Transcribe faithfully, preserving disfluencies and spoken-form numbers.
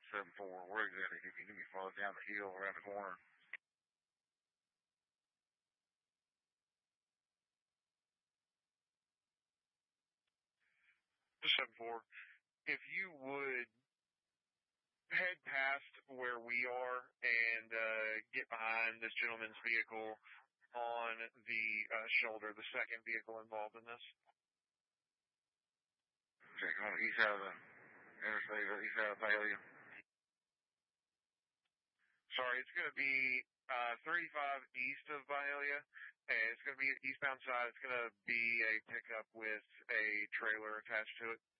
seven four. Where exactly? Can you give me follow down the hill around the corner? seven four. If you would head past where we are and uh, get behind this gentleman's vehicle on the uh, shoulder, the second vehicle involved in this. Okay, come on, east side of the interstate, east side of Thalia. Sorry, it's going to be uh, thirty-five east of Byhalia, and it's going to be eastbound side. It's going to be a pickup with a trailer attached to it.